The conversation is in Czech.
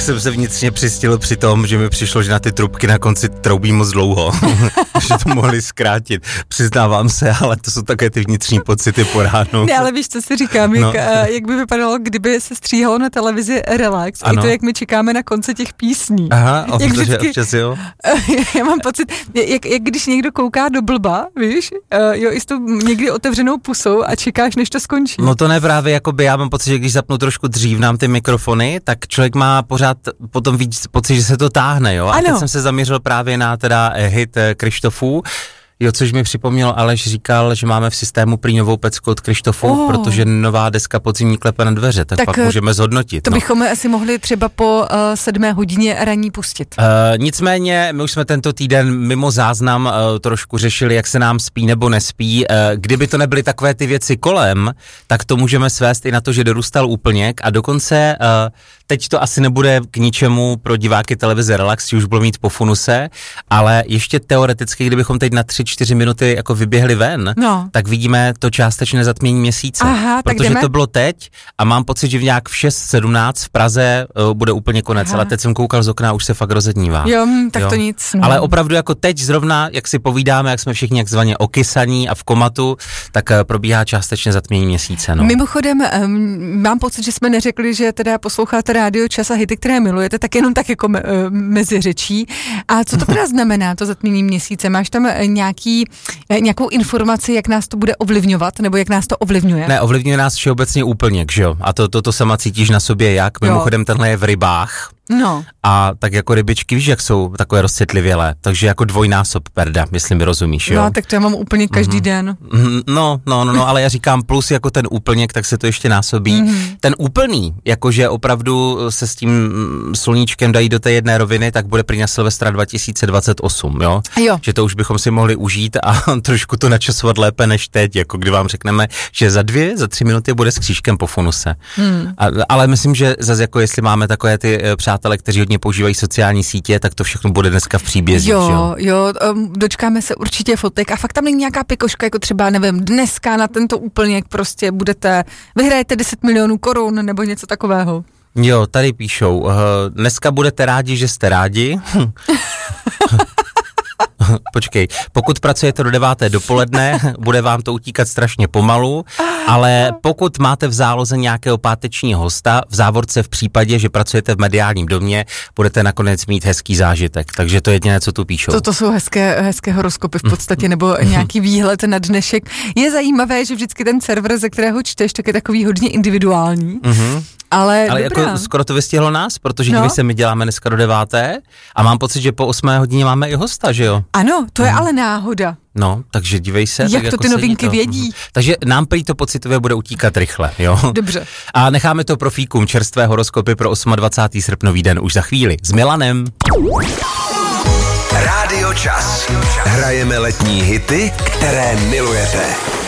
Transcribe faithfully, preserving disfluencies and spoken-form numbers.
jsem se vnitřně přistil při tom, že mi přišlo, že na ty trubky na konci troubí moc dlouho, že to mohli zkrátit. Přiznávám se, ale to jsou také ty vnitřní pocity po ránu. Ne, ale víš, co si říkám, jak, no. jak by vypadalo, kdyby se stříhalo na televizi Relax, ano. I to, jak my čekáme na konce těch písní. Aha, jak vždycky, občas jo. Já mám pocit, jak, jak když někdo kouká do blba, víš, jo, i s tou někdy otevřenou pusou a čekáš, než to skončí. No to ne právě, jakoby já mám pocit, že když zapnu trošku dřív nám ty mikrofony, tak člověk má pořád potom víc pocit, že se to táhne, jo. A ano. Teď jsem se zaměřil právě na teda hit Krištofů. Jo, což mi připomnělo, Aleš říkal, že máme v systému prý novou pecku od Krištofu, oh. protože nová deska Podzimní klepe na dveře, tak, tak pak můžeme zhodnotit. To no. bychom asi mohli třeba po uh, sedmé hodině ranní pustit. Uh, nicméně, my už jsme tento týden mimo záznam uh, trošku řešili, jak se nám spí nebo nespí. Uh, kdyby to nebyly takové ty věci kolem, tak to můžeme svést i na to, že dorůstal úplněk a dokonce uh, teď to asi nebude k ničemu pro diváky televize Relax, už budou mít po funuse, ale ještě teoreticky, kdybychom teď na tři čtyři minuty jako vyběhli ven, no. tak vidíme to částečné zatmění měsíce. Aha, protože to bylo teď a mám pocit, že v nějak v šest sedmnáct v Praze uh, bude úplně konec, Aha. ale teď jsem koukal z okna a už se fakt rozednívá. Jo, tak jo. to nic. No. Ale opravdu jako teď zrovna, jak si povídáme, jak jsme všichni jakzvaně okysaní a v komatu, tak uh, probíhá částečné zatmění měsíce. No. Mimochodem, um, mám pocit, že jsme neřekli, že teda posloucháte rádio Čas a hity, které milujete, tak jenom tak jako me, uh, mezi řečí. A co to teda znamená, to zatmění měsíce? Máš tam nějaký, nějakou informaci, jak nás to bude ovlivňovat, nebo jak nás to ovlivňuje? Ne, ovlivňuje nás všeobecně úplně, že jo? A to, to, to sama cítíš na sobě jak? Mimochodem tenhle je v rybách. No. A tak jako rybičky, víš, jak jsou takové rozcitlivělé, takže jako dvojnásob perda, myslím, mi rozumíš, jo? No, tak to já mám úplně každý mm-hmm. den. No, no, no, no, ale já říkám plus jako ten úplněk, tak se to ještě násobí. Mm-hmm. Ten úplný, jakože opravdu se s tím sluníčkem dají do té jedné roviny, tak bude prý na Silvestra dva tisíce dvacet osm, jo? Jo. Že to už bychom si mohli užít a trošku to načasovat lépe než teď, jako kdy vám řekneme, že za dvě, za tři minuty bude s křížkem po funuse. Mm. A, ale myslím, že zase jako jestli máme takové ty přátelé, kteří hodně používají sociální sítě, tak to všechno bude dneska v příbězích. Jo, jo, um, dočkáme se určitě fotek a fakt tam není nějaká pikoška, jako třeba, nevím, dneska na tento úplněk prostě budete, vyhrajete deset milionů korun nebo něco takového. Jo, tady píšou, uh, dneska budete rádi, že jste rádi. Počkej, pokud pracujete do deváté dopoledne, bude vám to utíkat strašně pomalu, ale pokud máte v záloze nějakého pátečního hosta, v závorce v případě, že pracujete v mediálním domě, budete nakonec mít hezký zážitek. Takže to je jediné, co tu píšou. To, to jsou hezké, hezké horoskopy v podstatě, nebo nějaký výhled na dnešek. Je zajímavé, že vždycky ten server, ze kterého čteš, tak je takový hodně individuální. Mm-hmm. Ale, Ale jako skoro to vystihlo nás, protože no. se my děláme dneska do deváté a mám pocit, že po osmé hodině máme i hosta, že jo? Ano, to je mm. ale náhoda. No, takže dívej se. Jak tak to jako ty novinky to. vědí? Takže nám prý to pocitově bude utíkat rychle, jo? Dobře. A necháme to profíkům čerstvé horoskopy pro dvacátého osmého srpnový den už za chvíli. S Milanem. Rádio Čas. Hrajeme letní hity, které milujete.